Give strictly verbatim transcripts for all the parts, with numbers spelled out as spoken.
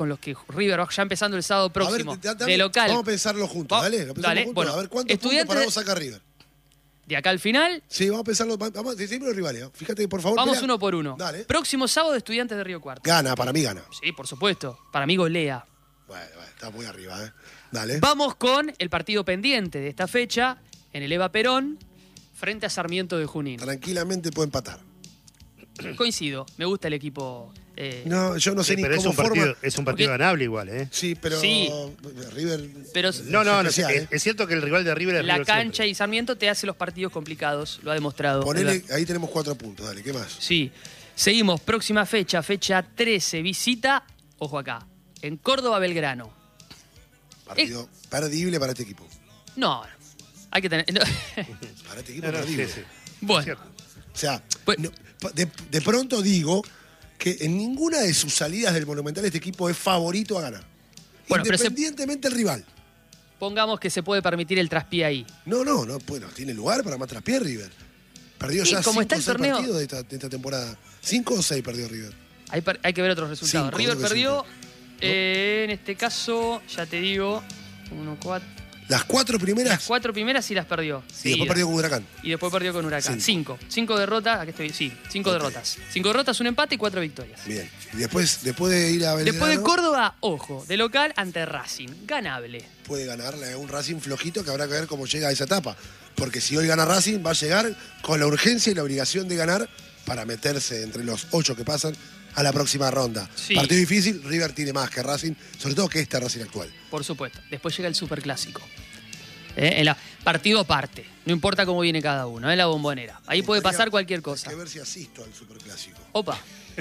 con los que River va ya empezando el sábado próximo, a ver, dame, de local. Vamos a pensarlo juntos, Va, dale. dale juntos. bueno, A ver cuántos puntos para vos saca River. De acá al final. Sí, vamos a pensarlo. Vamos a decir los rivales. Fíjate, por favor. Vamos pelea. uno por uno. Dale. Próximo sábado, Estudiantes de Río Cuarto. Gana, para mí gana. Sí, por supuesto. Para mí golea. Bueno, bueno, está muy arriba, ¿eh? Dale. Vamos con el partido pendiente de esta fecha en el Eva Perón frente a Sarmiento de Junín. Tranquilamente puede empatar. Coincido, me gusta el equipo. Eh, no, yo no sé sí, ni pero cómo es un partido, forma. es un partido Porque, ganable igual, ¿eh? Sí, pero sí, River. Pero no, no, no especial, es, ¿eh? es cierto que el rival de River es la River cancha siempre. y Sarmiento te hace los partidos complicados, lo ha demostrado. Ponele, ahí tenemos cuatro puntos, dale, ¿qué más? Sí. Seguimos, próxima fecha, fecha trece, visita, ojo acá, en Córdoba Belgrano. Partido eh, perdible para este equipo. No, hay que tener. No. Para este equipo no, no, perdible. Sí, sí. Bueno. O sea, pues, no, de, de pronto digo que en ninguna de sus salidas del Monumental este equipo es favorito a ganar. Bueno, independientemente del rival. Pongamos que se puede permitir el traspié ahí. No, no, no, bueno, tiene lugar para más traspié River. Perdió sí, ya como cinco está el o seis torneo, partidos de esta, de esta temporada. ¿Cinco o seis perdió River? Hay, hay que ver otros resultados. Cinco, River perdió, cinco, eh, ¿no? En este caso, ya te digo, uno, cuatro. Las cuatro primeras. Las cuatro primeras sí las perdió. Y después perdió con Huracán. Y después perdió con Huracán. Cinco. Cinco, cinco derrotas. Aquí estoy. Sí, cinco okay. derrotas. Cinco derrotas, un empate y cuatro victorias. Bien. Y después, después de ir a Belgrano. Después de Córdoba, ojo, de local ante Racing. Ganable. Puede ganarle a un Racing flojito que habrá que ver cómo llega a esa etapa. Porque si hoy gana Racing, va a llegar con la urgencia y la obligación de ganar para meterse entre los ocho que pasan a la próxima ronda. Sí. Partido difícil, River tiene más que Racing, sobre todo que este Racing actual. Por supuesto. Después llega el Superclásico. ¿Eh? En la, partido aparte, no importa cómo viene cada uno, en ¿eh? La Bombonera. Ahí puede pasar cualquier cosa. Hay que ver si asisto al Superclásico. Opa.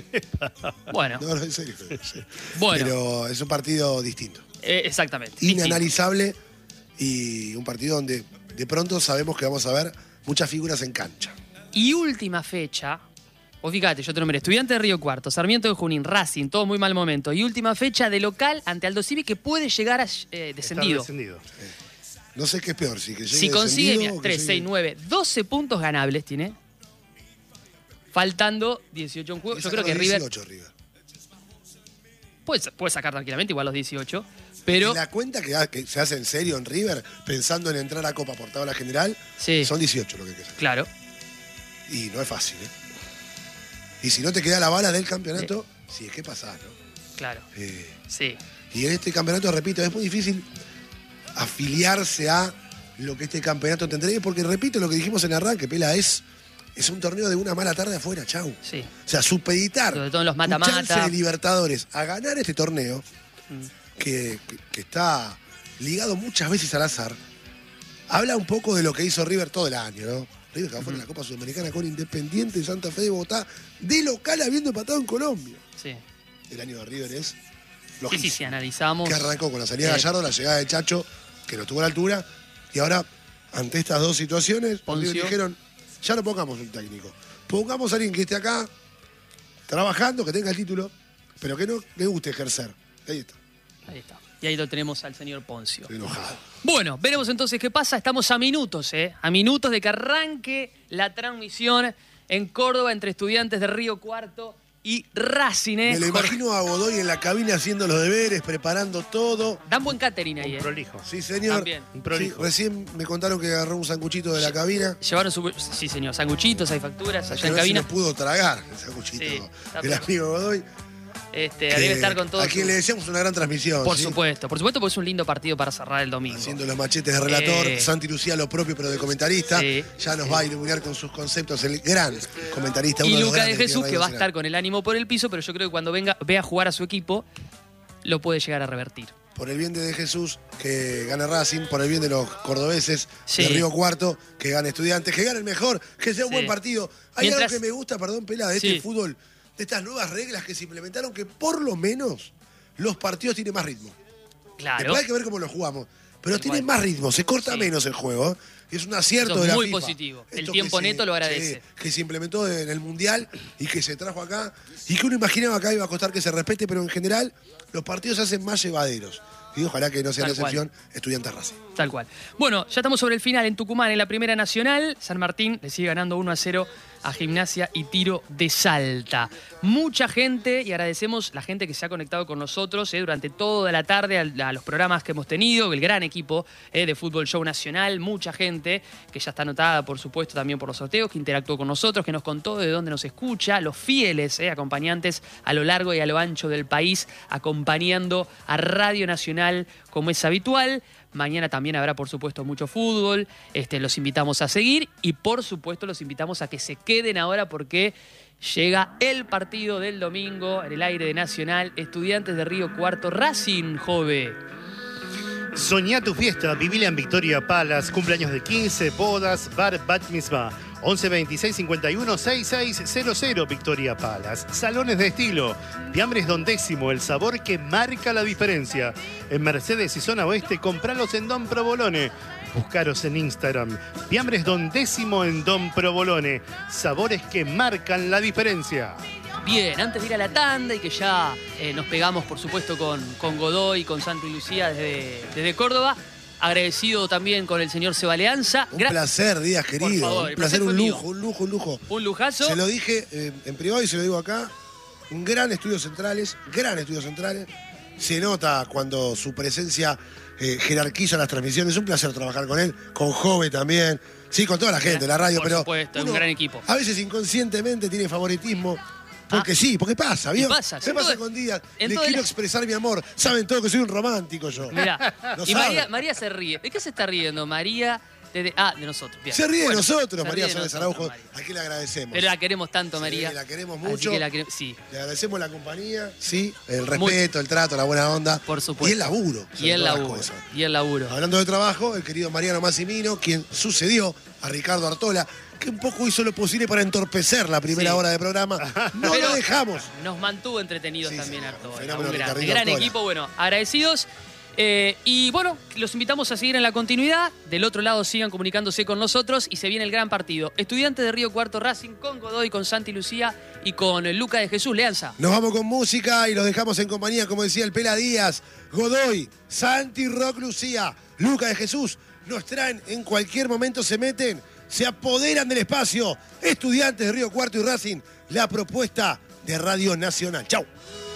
Bueno. No, no, en serio. Bueno. Pero es un partido distinto. Eh, exactamente. Inanalizable distinto. Y un partido donde de pronto sabemos que vamos a ver muchas figuras en cancha. Y última fecha. Vos fíjate, yo te nombré Estudiante de Río Cuarto, Sarmiento de Junín, Racing, todo muy mal momento. Y última fecha de local ante Aldo Civi que puede llegar a eh, descendido. descendido. Sí. No sé qué es peor, si que llegue Si consigue, mira, tres, llegue... seis, nueve, doce puntos ganables tiene. Faltando dieciocho en juego. Yo creo que River, dieciocho, River. Puede, puede sacar tranquilamente igual los dieciocho. Pero. Y la cuenta que, que se hace en serio en River, pensando en entrar a Copa por tabla general, sí. Son dieciocho lo que hay que hacer. Claro. Y no es fácil, ¿eh? Y si no te queda la bala del campeonato, sí, sí es que pasás, ¿no? Claro. Eh, sí. Y en este campeonato, repito, es muy difícil afiliarse a lo que este campeonato tendría, porque repito lo que dijimos en arranque, Pela, es, es un torneo de una mala tarde afuera, chau. Sí. O sea, supeditar sobre todo en los mata-mata, un chance de Libertadores a ganar este torneo, mm. que, que, que está ligado muchas veces al azar, habla un poco de lo que hizo River todo el año, ¿no? River que va fuera de la Copa Sudamericana con Independiente de Santa Fe de Bogotá, de local habiendo empatado en Colombia. Sí. El año de River es Sí, sí, si analizamos. Que arrancó con la salida de eh, Gallardo, la llegada de Chacho, que no estuvo a la altura, y ahora, ante estas dos situaciones, dijeron, ya no pongamos un técnico, pongamos a alguien que esté acá, trabajando, que tenga el título, pero que no le guste ejercer. Ahí está. Ahí está. Y ahí lo tenemos al señor Poncio. Estoy enojado. Bueno, veremos entonces qué pasa. Estamos a minutos, ¿eh? A minutos de que arranque la transmisión en Córdoba entre Estudiantes de Río Cuarto y Racing, ¿eh? Me lo imagino a Godoy en la cabina haciendo los deberes, preparando todo. Dan buen catering ahí, un ¿eh? prolijo. Sí, señor. También. Un prolijo. Sí, recién me contaron que agarró un sanguchito de la cabina. Llevaron su... Sí, señor. Sanguchitos, hay facturas allá que en ver cabina. Si no pudo tragar el sanguchito Sí, del amigo Godoy. Este, debe estar con todo. A quien su... le deseamos una gran transmisión. Por ¿sí? supuesto, por supuesto, porque es un lindo partido para cerrar el domingo. Haciendo los machetes de relator, Eh... Santi Lucía lo propio, pero de comentarista. Sí. Ya nos va a iluminar con sus conceptos el gran comentarista. Y uno Luca de, de Jesús, que va a Nacional. estar con el ánimo por el piso, pero yo creo que cuando venga, vea jugar a su equipo, lo puede llegar a revertir. Por el bien de, de Jesús, que gane Racing, por el bien de los cordobeses, sí. de Río Cuarto, que gane Estudiantes, que gane el mejor, que sea un sí. buen partido. Hay Mientras... algo que me gusta, perdón, Pela, de sí. este fútbol, de estas nuevas reglas que se implementaron, que por lo menos los partidos tienen más ritmo. Claro. Después hay que ver cómo los jugamos. Pero Igual. tienen más ritmo, se corta sí. menos el juego. Y es un acierto Eso es de la muy FIFA. positivo. El Esto tiempo que neto se, lo agradece. Que, que se implementó en el Mundial y que se trajo acá. Y que uno imaginaba acá iba a costar que se respete, pero en general los partidos se hacen más llevaderos. Y ojalá que no sea Tal la excepción, cual. Estudiantes Racing. Tal cual. Bueno, ya estamos sobre el final en Tucumán, en la Primera Nacional. San Martín le sigue ganando uno a cero a Gimnasia y Tiro de Salta. Mucha gente, y agradecemos la gente que se ha conectado con nosotros eh, durante toda la tarde a, a los programas que hemos tenido, el gran equipo eh, de Fútbol Show Nacional, mucha gente que ya está anotada, por supuesto, también por los sorteos, que interactuó con nosotros, que nos contó de dónde nos escucha, los fieles eh, acompañantes a lo largo y a lo ancho del país, acompañando a Radio Nacional como es habitual. Mañana también habrá, por supuesto, mucho fútbol. Este, los invitamos a seguir y, por supuesto, los invitamos a que se queden ahora porque llega el partido del domingo en el aire de Nacional. Estudiantes de Río Cuarto, Racing, Jove. Soñá tu fiesta, vivila en Victoria Palace, cumpleaños de quince, bodas, bar, bat mitzvah. once veintiséis cincuenta y uno sesenta y seis cero cero Victoria Palace. Salones de estilo. Fiambres Don Décimo, el sabor que marca la diferencia. En Mercedes y Zona Oeste, compralos en Don Provolone. Buscaros en Instagram. Fiambres Don Décimo en Don Provolone. Sabores que marcan la diferencia. Bien, antes de ir a la tanda y que ya eh, nos pegamos, por supuesto, con, con Godoy y con Santi y Lucía desde, desde Córdoba. Agradecido también con el señor Seba Leanza. Un Gra placer, Díaz, querido. Favor, un placer, un mío. lujo, un lujo, un lujo. Un lujazo. Se lo dije eh, en privado y se lo digo acá. Un gran estudio centrales, gran estudio centrales. Se nota cuando su presencia eh, jerarquiza las transmisiones. Es un placer trabajar con él, con Jove también. Sí, con toda la gente, la radio, por pero. Por supuesto, es un gran equipo. A veces inconscientemente tiene favoritismo. Porque ah, sí, porque pasa, ¿vio? Pasa, ¿Qué pasa con Díaz? Le quiero el... expresar mi amor. Saben todo que soy un romántico yo. Mirá, y María, María se ríe. ¿De qué se está riendo María? De, de, ah, de nosotros. Bien. Se ríe bueno, de nosotros, se María ríe Soles Araujo. María. A quien le agradecemos. Pero la queremos tanto, María. Sí, la queremos mucho. La queremos, sí. Le agradecemos la compañía, sí, el respeto, Muy... el trato, la buena onda. Por supuesto. Y el laburo. Y el laburo. Y el laburo. Hablando de trabajo, el querido Mariano Massimino, quien sucedió a Ricardo Artola, que un poco hizo lo posible para entorpecer la primera sí. hora de programa. No Pero lo dejamos. Nos mantuvo entretenidos sí, también, sí, Artola. Un gran, gran Artola. equipo, bueno, agradecidos. Eh, y bueno, los invitamos a seguir en la continuidad. Del otro lado sigan comunicándose con nosotros y se viene el gran partido. Estudiantes de Río Cuarto, Racing con Godoy, con Santi Lucía y con Luca de Jesús. Leanza. Nos vamos con música y los dejamos en compañía, como decía el Pela Díaz. Godoy, Santi, Rock, Lucía, Luca de Jesús. Nos traen, en cualquier momento se meten, se apoderan del espacio. Estudiantes de Río Cuarto y Racing, la propuesta de Radio Nacional. Chau.